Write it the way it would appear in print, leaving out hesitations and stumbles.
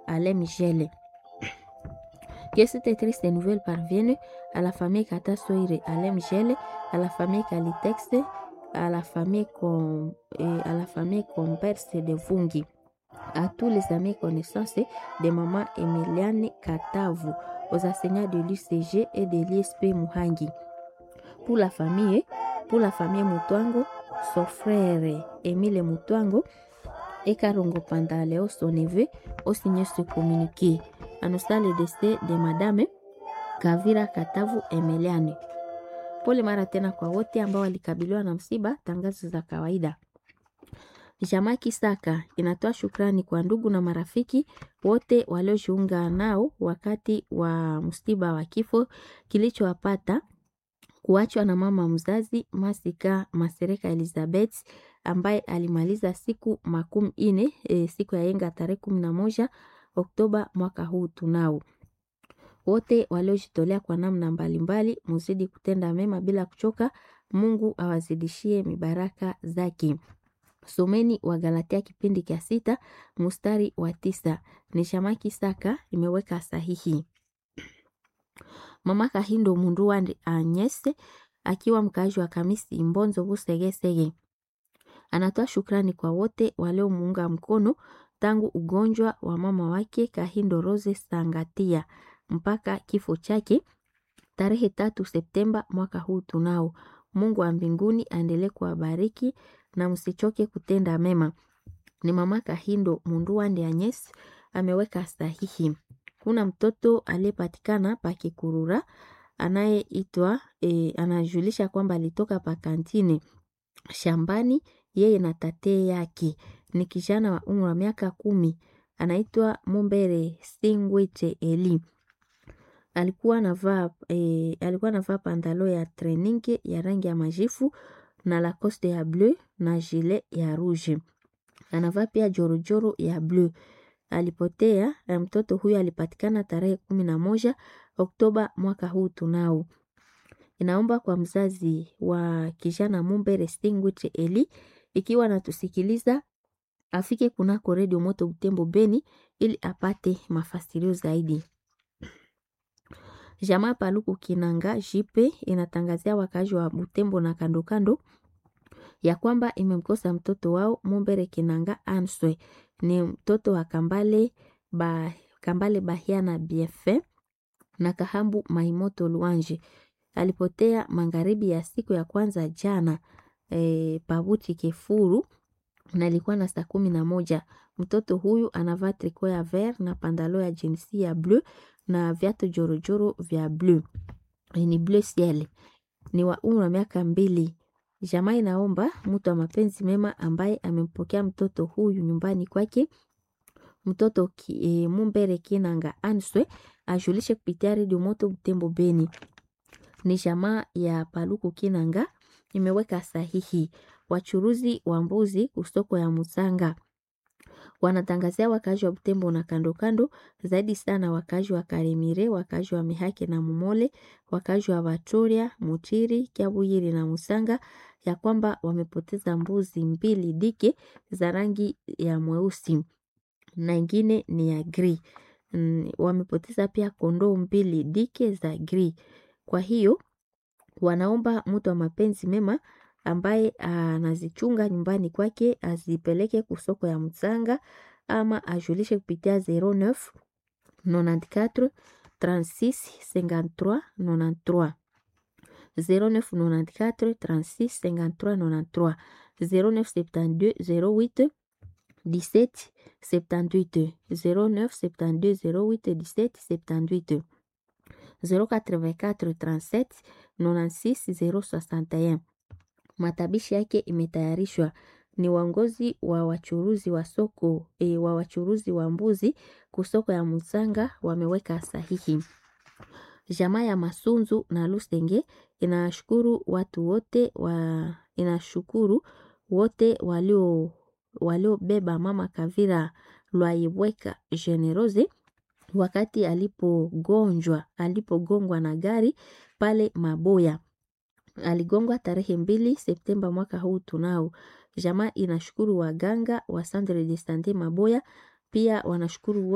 Alain Michel. Que cette triste nouvelle parvienne à la famille Kata Soire Alain Michel, à la famille Kalitex, à la famille Comperse de Vungi, à tous les amis et connaissances de maman Emiliane Katavu, aux enseignants de l'UCG et de l'ISP Muhangi. Pour la famille Mutuango, son frère Emile Mutuango et Karongo Pandaleo, son neveu, ont signé ce communiqué. Annonçant le décès de Madame Kavira Katavu Emiliane. Pole mara tena kwa wote ambao walikabiliwa na msiba. Tangazo za kawaida. Jamaa Kisaka inatoa shukrani kwa ndugu na marafiki wote waliojiunga nao wakati wa msiba wa kifo kilichowapata kuachwa na mama mzazi Masika Masereka Elizabeth ambaye alimaliza siku 40 siku ya yenga tarehe 11 Oktoba mwaka huu tunao. Wote waliojitolea kwa namna mbalimbali muzidi kutenda mema bila kuchoka. Mungu awazidishie mibaraka zake. Someni wa Galatia kipindi cha 6 mstari wa 9. Ni Jamaa Kisaka imeweka sahihi. Mama Kahindo Munduwande Anyese akiwa mkaaji wa Kamisi Mbonzo Busegesege anatoa shukrani kwa wote waliomuunga mkono tangu ugonjwa wa mama wake Kahindo Rose Sangatia mpaka kifo chake tarehe 3 Septemba mwaka huu tunao. Mungu wa mbinguni aendelee kuwabariki na msichoke kutenda mema. Ni mama Kahindo Munduwande Anyes ameweka sahihi. Kuna mtoto aliyepatikana pa Kikurura anayeitwa anajulisha kwamba alitoka pa kantini shambani yeye na tate yake. Ni kijana wa umri wa miaka 10 anaitwa Mumbere Singwete Eli. Alikuwa anavaa pandalo ya training ya rangi ya majifu na Lacoste ya bleu na gilet ya rouge. Anavaa pia jorojoro ya bleu. Alipotea mtoto huyo alipatikana tarehe 11 Oktoba mwaka huu tunao. Inaomba kwa mzazi wa kijana Mumbere Stingwite Eli ikiwa natusikiliza afike kunako Radio Moto Butembo Beni ili apate mafasirio zaidi. Jamaa Paluku Kinanga Jipe inatangazia wakazi wa Butembo na kando kando ya kwamba imemkosa mtoto wao Mumbere Kinanga Answe. Ni mtoto wa Kambale Bahiana BF na Kahambu Maimoto Luanje. Alipotea magharibi ya siku ya kwanza jana Pabuti Kefuru na alikuwa na saa 11. Mtoto huyu anavaa triko ya vert na pandalo ya jinsi ya bleu na viatu jorojoro vya bleu. Ni bleu ciel. Ni wa umri wa miaka 2. Jamaa inaomba mtu wa mapenzi mema ambaye amempokea mtoto huyu nyumbani kwake mtoto Mumbere Kinanga Answe ajulishe kupitia Radio Moto Butembo Beni. Ni jamaa ya Paluku Kinanga imeweka sahihi. Wachuruzi wa mbuzi kusoko ya Musanga wanatangazia wakazi wa Butembo na kando kando, zaidi sana wakazi wa Karemire, wakazi wa Mihake na Mumole, wakazi wa Vatoria, Mutiri, Kiabuyiri na Musanga ya kwamba wamepoteza mbuzi 2 dike za rangi ya mweusi na ingine ni ya gri. Wamepoteza pia kondoo 2 dike za gri. Kwa hiyo wanaomba mtu wa mapenzi mema ambaye anazichunga nyumbani kwake azipeleke kusoko ya Musanga ama ajulishe kupitia 09 94 36 53 93 09 94 36 53 93 09 72 08 17 78 09 72 08 17 78 084 37 96 061. Matabishi yake imetayarishwa. Ni waongozi wa wachuruzi wa soko wa wachuruzi wa mbuzi kusoko ya Musanga wameweka sahihi. Jamaa ya Masunzu na Lusenge inashukuru wote waliobeba mama Kavira Lwaibweka Generose wakati alipogongwa na gari pale Maboya. Aligongwa tarehe 2 Septemba mwaka huu tunao. Jamaa inashukuru waganga wa Centre de Santé Maboya, pia wanashukuru